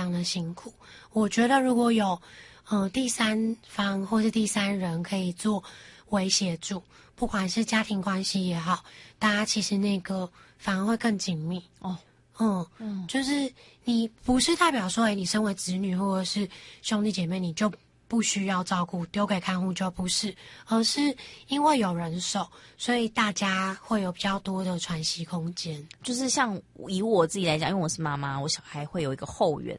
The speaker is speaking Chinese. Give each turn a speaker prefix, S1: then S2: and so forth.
S1: 常的辛苦。我觉得如果有第三方或是第三人可以做微协助，不管是家庭关系也好，大家其实那个反而会更紧密哦。就是你不是代表说，你身为子女或者是兄弟姐妹，你就不需要照顾，丢给看护就不是，而是因为有人手，所以大家会有比较多的喘息空间。
S2: 就是像以我自己来讲，因为我是妈妈，我小孩会有一个后援